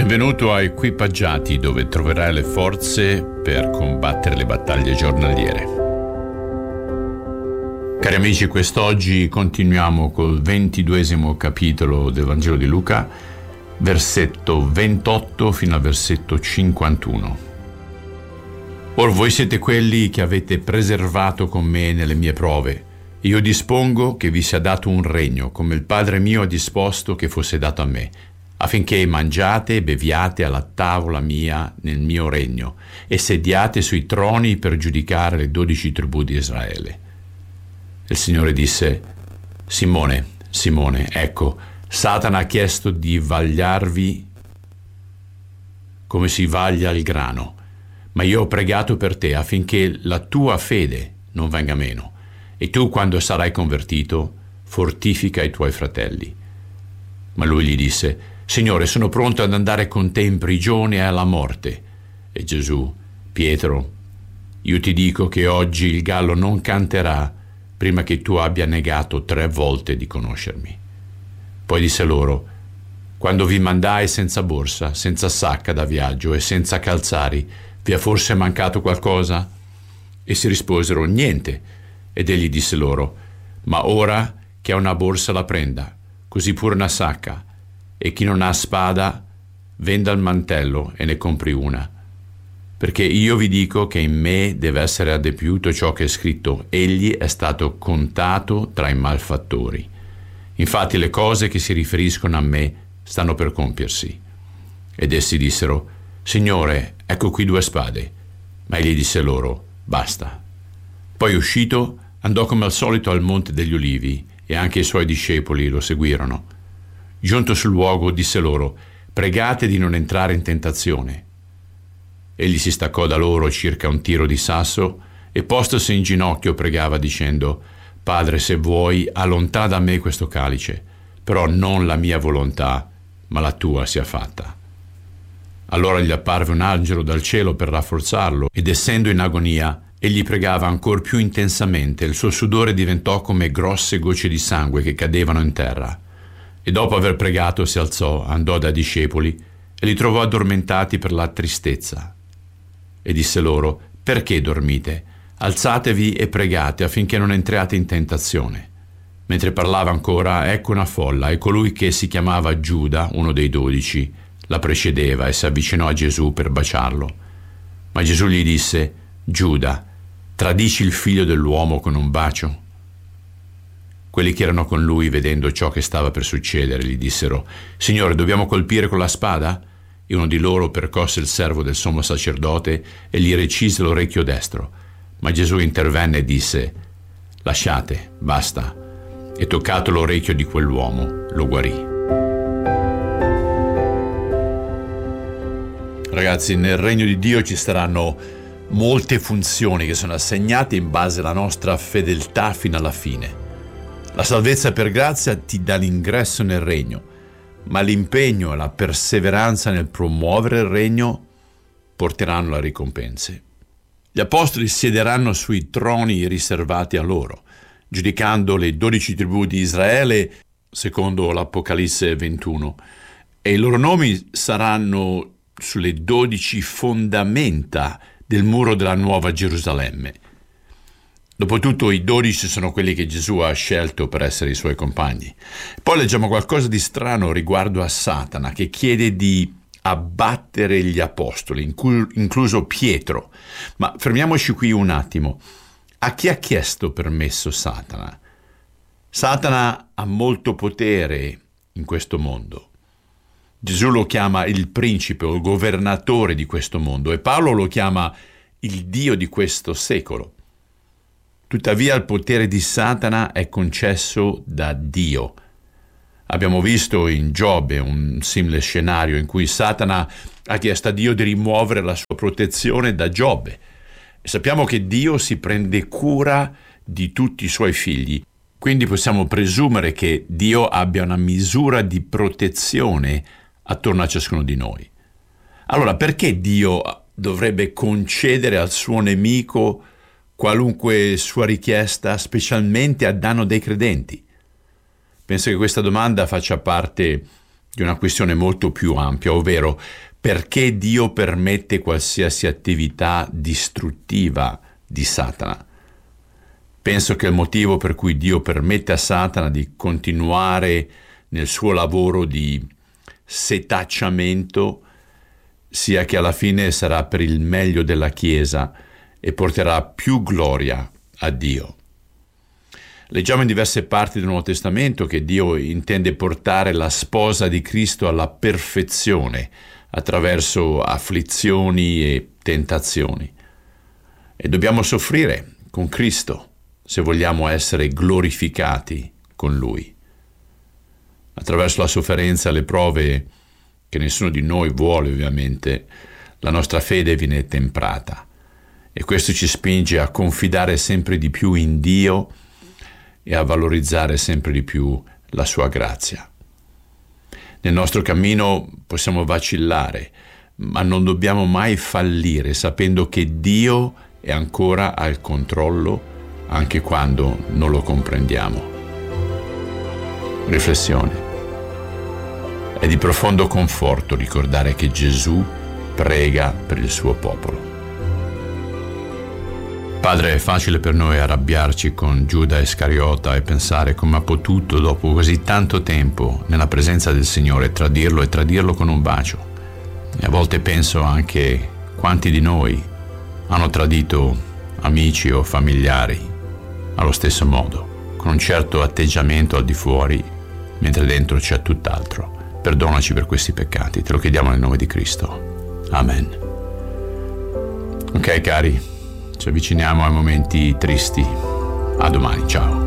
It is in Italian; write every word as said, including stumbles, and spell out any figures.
Benvenuto a Equipaggiati, dove troverai le forze per combattere le battaglie giornaliere. Cari amici, quest'oggi continuiamo col ventiduesimo capitolo del Vangelo di Luca, versetto ventotto fino al versetto cinquantuno. Or voi siete quelli che avete preservato con me nelle mie prove. Io dispongo che vi sia dato un regno, come il Padre mio ha disposto che fosse dato a me, affinché mangiate e beviate alla tavola mia nel mio regno e sediate sui troni per giudicare le dodici tribù di Israele. Il Signore disse: Simone, Simone, ecco, Satana ha chiesto di vagliarvi come si vaglia il grano, ma io ho pregato per te affinché la tua fede non venga meno, e tu, quando sarai convertito, fortifica i tuoi fratelli. Ma lui gli disse: Signore, sono pronto ad andare con te in prigione e alla morte. E Gesù: Pietro, io ti dico che oggi il gallo non canterà prima che tu abbia negato tre volte di conoscermi. Poi disse loro: quando vi mandai senza borsa, senza sacca da viaggio e senza calzari, vi è forse mancato qualcosa? E si risposero: niente. Ed egli disse loro: ma ora che ha una borsa la prenda, così pure una sacca. E chi non ha spada, venda il mantello e ne compri una. Perché io vi dico che in me deve essere adempiuto ciò che è scritto: egli è stato contato tra i malfattori. Infatti le cose che si riferiscono a me stanno per compiersi. Ed essi dissero: Signore, ecco qui due spade. Ma egli disse loro: basta. Poi uscito, andò come al solito al Monte degli Ulivi, e anche i suoi discepoli lo seguirono. Giunto sul luogo, disse loro: pregate di non entrare in tentazione. Egli si staccò da loro circa un tiro di sasso e, postosi in ginocchio, pregava dicendo: Padre, se vuoi, allontana da me questo calice, però non la mia volontà, ma la tua sia fatta. Allora gli apparve un angelo dal cielo per rafforzarlo, ed essendo in agonia, egli pregava ancor più intensamente. Il suo sudore diventò come grosse gocce di sangue che cadevano in terra. E dopo aver pregato si alzò, andò dai discepoli e li trovò addormentati per la tristezza. E disse loro: perché dormite? Alzatevi e pregate affinché non entriate in tentazione. Mentre parlava ancora, ecco una folla, e colui che si chiamava Giuda, uno dei dodici, la precedeva e si avvicinò a Gesù per baciarlo. Ma Gesù gli disse: Giuda, tradisci il figlio dell'uomo con un bacio? Quelli che erano con lui, vedendo ciò che stava per succedere, gli dissero: Signore, dobbiamo colpire con la spada? E uno di loro percosse il servo del sommo sacerdote e gli recise l'orecchio destro. Ma Gesù intervenne e disse: lasciate, basta. E toccato l'orecchio di quell'uomo, lo guarì. Ragazzi, nel regno di Dio ci saranno molte funzioni che sono assegnate in base alla nostra fedeltà fino alla fine. La salvezza per grazia ti dà l'ingresso nel regno, ma l'impegno e la perseveranza nel promuovere il regno porteranno le ricompense. Gli apostoli siederanno sui troni riservati a loro, giudicando le dodici tribù di Israele, secondo l'Apocalisse ventuno, e i loro nomi saranno sulle dodici fondamenta del muro della Nuova Gerusalemme. Dopotutto i dodici sono quelli che Gesù ha scelto per essere i suoi compagni. Poi leggiamo qualcosa di strano riguardo a Satana, che chiede di abbattere gli apostoli, incluso Pietro. Ma fermiamoci qui un attimo. A chi ha chiesto permesso Satana? Satana ha molto potere in questo mondo. Gesù lo chiama il principe o il governatore di questo mondo, e Paolo lo chiama il Dio di questo secolo. Tuttavia il potere di Satana è concesso da Dio. Abbiamo visto in Giobbe un simile scenario in cui Satana ha chiesto a Dio di rimuovere la sua protezione da Giobbe. E sappiamo che Dio si prende cura di tutti i suoi figli, quindi possiamo presumere che Dio abbia una misura di protezione attorno a ciascuno di noi. Allora, perché Dio dovrebbe concedere al suo nemico qualunque sua richiesta, specialmente a danno dei credenti? Penso che questa domanda faccia parte di una questione molto più ampia, ovvero perché Dio permette qualsiasi attività distruttiva di Satana. Penso che il motivo per cui Dio permette a Satana di continuare nel suo lavoro di setacciamento sia che alla fine sarà per il meglio della Chiesa e porterà più gloria a Dio. Leggiamo in diverse parti del Nuovo Testamento che Dio intende portare la sposa di Cristo alla perfezione attraverso afflizioni e tentazioni. E dobbiamo soffrire con Cristo se vogliamo essere glorificati con Lui. Attraverso la sofferenza e le prove, che nessuno di noi vuole ovviamente, la nostra fede viene temprata e questo ci spinge a confidare sempre di più in Dio e a valorizzare sempre di più la sua grazia. Nel nostro cammino possiamo vacillare, ma non dobbiamo mai fallire sapendo che Dio è ancora al controllo anche quando non lo comprendiamo. Riflessione. È di profondo conforto ricordare che Gesù prega per il suo popolo. Padre, è facile per noi arrabbiarci con Giuda Iscariota e pensare come ha potuto, dopo così tanto tempo, nella presenza del Signore, tradirlo e tradirlo con un bacio. E a volte penso anche quanti di noi hanno tradito amici o familiari allo stesso modo, con un certo atteggiamento al di fuori, mentre dentro c'è tutt'altro. Perdonaci per questi peccati, te lo chiediamo nel nome di Cristo. Amen. Ok, cari, ci avviciniamo ai momenti tristi. A domani, ciao.